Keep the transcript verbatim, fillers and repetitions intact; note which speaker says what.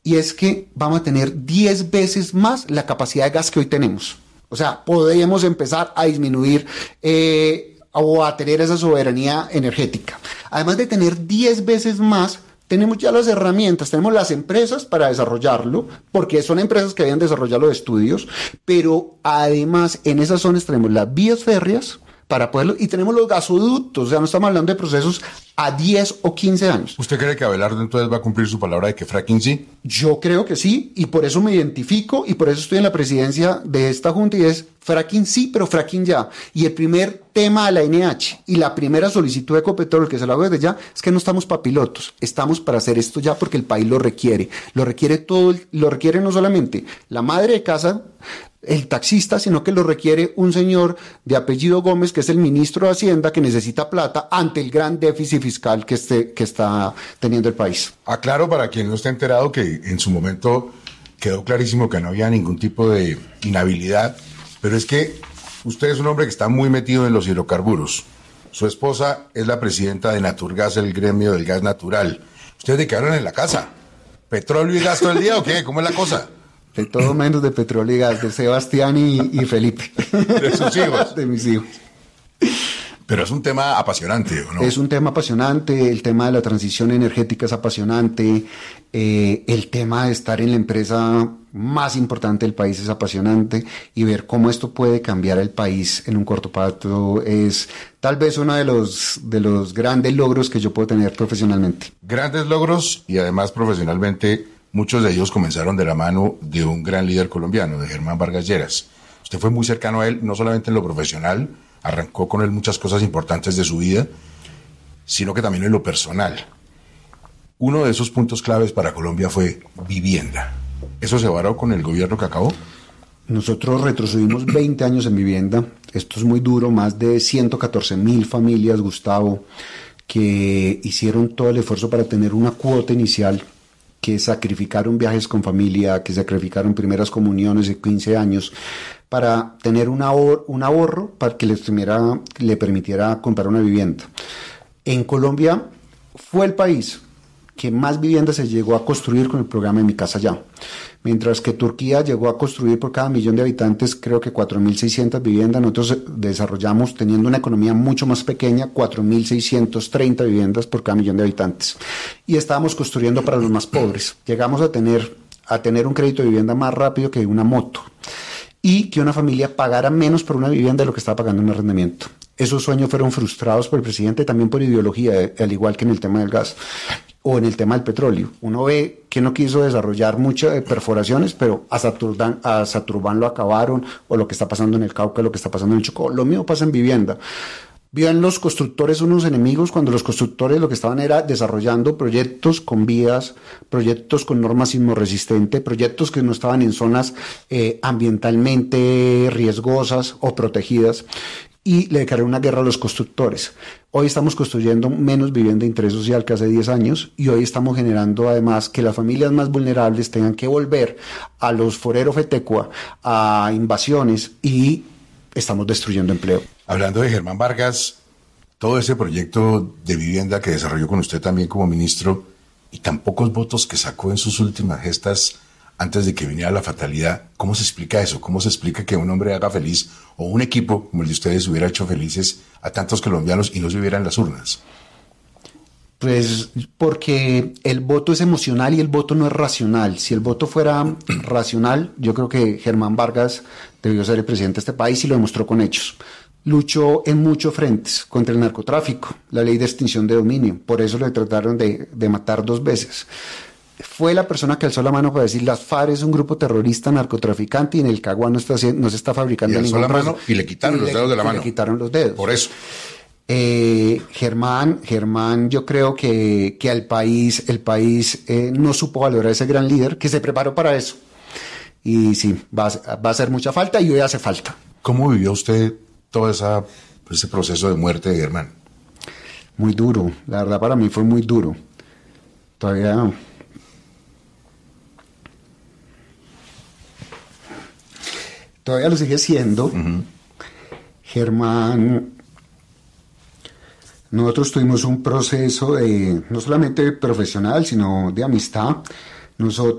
Speaker 1: y es que vamos a tener diez veces más la capacidad de gas que hoy tenemos. O sea, podemos empezar a disminuir eh, o a tener esa soberanía energética. Además de tener diez veces más, tenemos ya las herramientas, tenemos las empresas para desarrollarlo, porque son empresas que habían desarrollado los estudios, pero además en esas zonas tenemos las vías férreas para poderlo, y tenemos los gasoductos, o sea, no estamos hablando de procesos a diez o quince años.
Speaker 2: ¿Usted cree que Abelardo entonces va a cumplir su palabra de que fracking sí?
Speaker 1: Yo creo que sí, y por eso me identifico, y por eso estoy en la presidencia de esta junta, y es fracking sí, pero fracking ya. Y el primer tema de la N H y la primera solicitud de Ecopetrol, que se lo hago desde ya, es que no estamos para pilotos, estamos para hacer esto ya porque el país lo requiere. Lo requiere todo, lo requiere no solamente la madre de casa, el taxista, sino que lo requiere un señor de apellido Gómez, que es el ministro de Hacienda, que necesita plata ante el gran déficit fiscal que, este, que está teniendo el país.
Speaker 2: Aclaro para quien no esté enterado que en su momento quedó clarísimo que no había ningún tipo de inhabilidad, pero es que usted es un hombre que está muy metido en los hidrocarburos. Su esposa es la presidenta de Naturgas, el gremio del gas natural. ¿Ustedes de qué hablan en la casa? ¿Petróleo y gas todo el día o qué? ¿Cómo es la cosa?
Speaker 1: De todo menos de petróleo y gas, de Sebastián y, y Felipe.
Speaker 2: De sus hijos.
Speaker 1: De mis hijos.
Speaker 2: Pero es un tema apasionante, ¿o no?
Speaker 1: Es un tema apasionante, el tema de la transición energética es apasionante, eh, el tema de estar en la empresa más importante del país es apasionante, y ver cómo esto puede cambiar el país en un corto plazo es tal vez uno de los, de los grandes logros que yo puedo tener profesionalmente.
Speaker 2: Grandes logros, y además profesionalmente muchos de ellos comenzaron de la mano de un gran líder colombiano, de Germán Vargas Lleras. Usted fue muy cercano a él, no solamente en lo profesional, arrancó con él muchas cosas importantes de su vida, sino que también en lo personal. Uno de esos puntos claves para Colombia fue vivienda. ¿Eso se varó con el gobierno que acabó?
Speaker 1: Nosotros retrocedimos veinte años en vivienda. Esto es muy duro, más de ciento catorce mil familias, Gustavo, que hicieron todo el esfuerzo para tener una cuota inicial, que sacrificaron viajes con familia, que sacrificaron primeras comuniones de quince años, para tener un ahorro, un ahorro para que les tuviera, le permitiera comprar una vivienda. En Colombia fue el país que más viviendas se llegó a construir con el programa de Mi Casa Ya, mientras que Turquía llegó a construir por cada millón de habitantes creo que cuatro mil seiscientas viviendas. Nosotros desarrollamos, teniendo una economía mucho más pequeña, cuatro mil seiscientas treinta viviendas por cada millón de habitantes, y estábamos construyendo para los más pobres. Llegamos a tener, a tener un crédito de vivienda más rápido que una moto, y que una familia pagara menos por una vivienda de lo que estaba pagando en arrendamiento. Esos sueños fueron frustrados por el presidente, también por ideología, al igual que en el tema del gas o en el tema del petróleo. Uno ve que no quiso desarrollar muchas perforaciones, pero a Saturbán, a Saturbán lo acabaron, o lo que está pasando en el Cauca, lo que está pasando en el Chocó. Lo mismo pasa en vivienda. Vieron los constructores unos enemigos, cuando los constructores lo que estaban era desarrollando proyectos con vías, proyectos con normas sismorresistentes, proyectos que no estaban en zonas eh, ambientalmente riesgosas o protegidas, y le declararon una guerra a los constructores. Hoy estamos construyendo menos vivienda de interés social que hace diez años, y hoy estamos generando además que las familias más vulnerables tengan que volver a los foreros Fetecua, a invasiones, y estamos destruyendo empleo.
Speaker 2: Hablando de Germán Vargas, todo ese proyecto de vivienda que desarrolló con usted también como ministro, y tan pocos votos que sacó en sus últimas gestas antes de que viniera la fatalidad, ¿cómo se explica eso? ¿Cómo se explica que un hombre haga feliz, o un equipo como el de ustedes hubiera hecho felices a tantos colombianos y no se hubiera en las urnas?
Speaker 1: Pues porque el voto es emocional y el voto no es racional. Si el voto fuera racional, yo creo que Germán Vargas debió ser el presidente de este país, y lo demostró con hechos. Luchó en muchos frentes contra el narcotráfico, la ley de extinción de dominio, por eso le trataron de, de matar dos veces. Fue la persona que alzó la mano para decir: las FARC es un grupo terrorista narcotraficante, y en el Caguán no, está, no se está fabricando
Speaker 2: y alzó
Speaker 1: ningún
Speaker 2: la mano
Speaker 1: proceso.
Speaker 2: Y le quitaron y los le, dedos de la mano.
Speaker 1: Le quitaron los dedos.
Speaker 2: Por eso.
Speaker 1: Eh, Germán, Germán, yo creo que, que al país, el país eh, no supo valorar a ese gran líder que se preparó para eso. Y sí, va a, va a hacer mucha falta, y hoy hace falta.
Speaker 2: ¿Cómo vivió usted todo esa, ese proceso de muerte de Germán?
Speaker 1: Muy duro, la verdad para mí fue muy duro. Todavía... Todavía lo sigue siendo. Uh-huh. Germán, nosotros tuvimos un proceso de, no solamente profesional, sino de amistad. Nosotros